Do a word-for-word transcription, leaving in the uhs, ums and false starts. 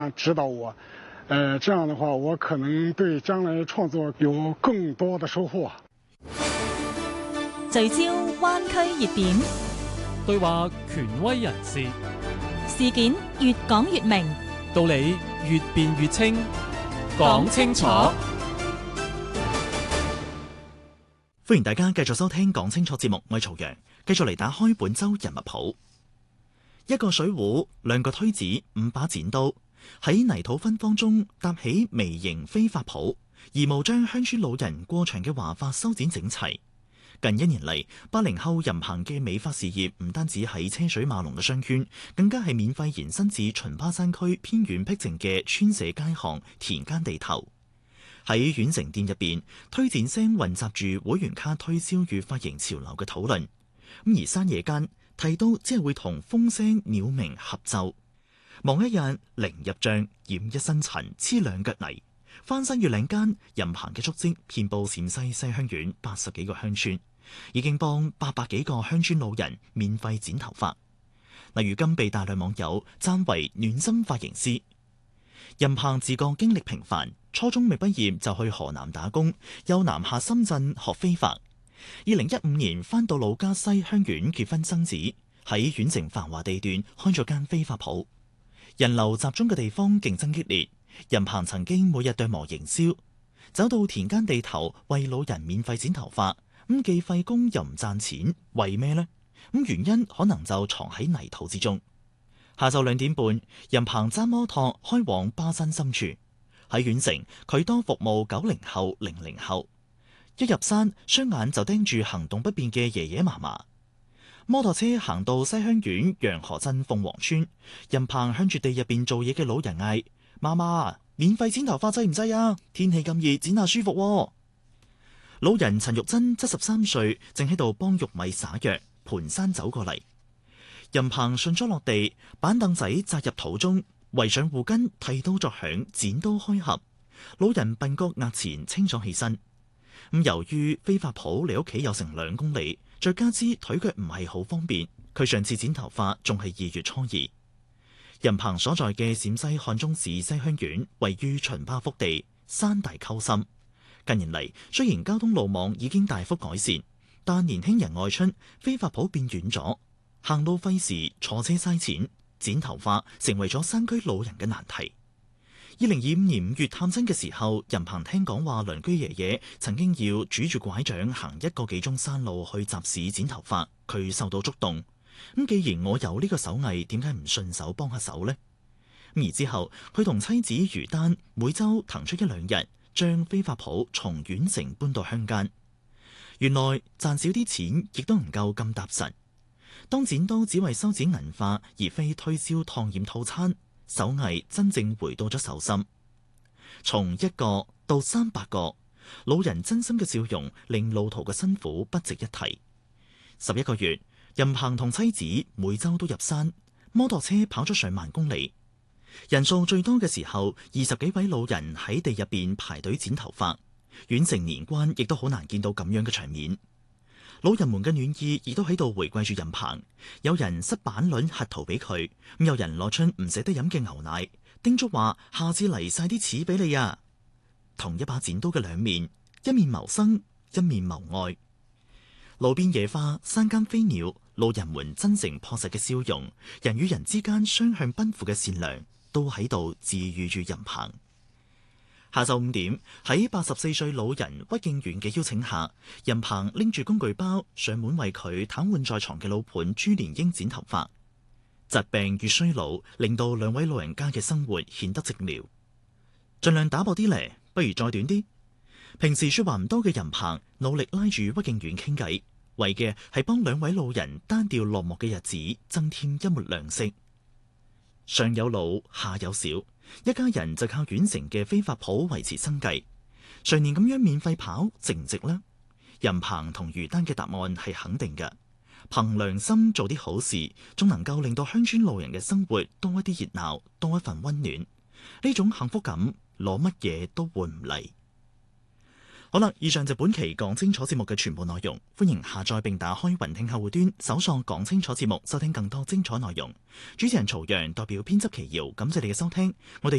指導我，呃，這樣的話，我可能對將來創作有更多的收穫。 聚焦灣區熱點， 對話權威人士， 事件越講越明， 道理越辯越清，講清楚。 歡迎大家繼續收聽講清楚節目，我係曹陽，繼續嚟打開本周人物譜。一個水壺，兩個推子，五把剪刀，喺泥土芬芳中搭起微型飛髮譜，而無將鄉村老人過長嘅華髮修剪整齊。近一年嚟，八零後任行嘅美髮事業唔單止喺車水馬龍嘅商圈，更加係免費延伸至秦巴山區偏遠僻靜嘅村舍街巷、田間地頭。喺縣城店入邊，推剪聲混雜住會員卡推銷與髮型潮流嘅討論。咁而山野間剃刀只係會同風聲鳥鳴合奏。望一眼零入帳，染一身塵，黐兩腳泥。翻山越嶺間，任行嘅足跡遍佈陝西西鄉縣八十幾個鄉村，已經幫八百幾個鄉村老人免費剪頭髮。例如今被大量網友讚為暖心髮型師。任行自覺經歷平凡，初中未畢業就去河南打工，又南下深圳學飛髮。二零一五年翻到老家西鄉縣結婚生子，喺縣城繁華地段開咗間飛髮鋪。人流集中嘅地方競爭激烈，任行曾經每日對磨營銷，走到田間地頭為老人免費剪頭髮，咁既費工又唔賺錢，為咩呢？咁原因可能就藏喺泥土之中。下晝兩點半，任行揸摩托開往巴山深處。喺縣城，佢多服務九零後、零零後。一入山，雙眼就盯住行動不便嘅爺爺嫲嫲。摩托車行到西鄉縣洋河鎮鳳凰村，任行向住地入邊做嘢嘅老人嗌：嫲嫲，免費剪頭髮制唔制啊？天氣咁熱，剪下舒服喎。老人陳玉珍七十三歲，正喺度幫玉米灑藥，盤山走過嚟。任行順咗落地，板凳仔扎入土中，圍上護巾，剃刀作響，剪刀開合。老人鬢角額前清咗起身。咁由於飛髮鋪離屋企有成兩公里，再加之腿腳唔係好方便，佢上次剪頭髮仲係二月初二。任行所在嘅陝西漢中市西鄉縣位於秦巴腹地，山大溝深。近年嚟，雖然交通路網已經大幅改善，但年輕人外出，飛髮鋪變遠咗，行路費時，坐車嘥錢，剪頭髮成為咗山區老人嘅難題。二零二五年五月探親嘅時候，任行聽講話鄰居爺爺曾經要拄住拐杖行一個幾鐘山路去集市剪頭髮，佢受到觸動。咁既然我有呢個手藝，點解唔順手幫下手呢？而之後佢同妻子余丹每周騰出一兩日，將飛髮鋪從縣城搬到鄉間。原來賺少啲錢亦都唔夠咁踏實。當剪刀只為修剪銀髮，而非推銷燙染套餐，手藝真正回到咗手心。從一個到三百個，老人真心嘅笑容令路途嘅辛苦不值一提。十一個月，任行同妻子每周都入山，摩托車跑咗上萬公里。人數最多嘅時候，二十幾位老人喺地入邊排隊剪頭髮。縣城年關亦都好難見到咁樣嘅場面。老人們嘅暖意亦都喺度回饋住任行，有人塞板輪核桃俾佢，咁有人攞出唔捨得飲嘅牛奶，叮囑話下次嚟晒啲錢俾你啊！同一把剪刀嘅兩面，一面謀生，一面謀愛。路邊野花，山間飛鳥，老人們真誠樸實嘅笑容，人與人之間雙向奔赴嘅善良，都喺度治癒住任行。下晝五點，喺八十四歲老人屈敬元嘅邀請下，任行拎住工具包上門為佢癱瘓在床嘅老伴朱連英剪頭髮。疾病與衰老令到兩位老人家嘅生活顯得寂寥，盡量打薄啲嚟，不如再短啲。平時說話唔多嘅任行努力拉住屈敬元傾偈，為嘅係幫兩位老人單調落寞嘅日子增添一抹亮色。上有老，下有小，一家人就靠縣城嘅飛髮鋪維持生計。常年咁樣免費跑，值唔值呢？任行同余丹嘅答案係肯定嘅。憑良心做啲好事，仲能夠令到鄉村老人嘅生活多一啲熱鬧，多一份溫暖。呢種幸福感，攞乜嘢都換唔嚟。 好啦，以上就本期講清楚節目嘅全部內容，歡迎下載並打開雲聽客戶端，搜索講清楚節目，收聽更多精彩內容。主持人曹陽代表編輯奇瑤，感謝你嘅收聽，我哋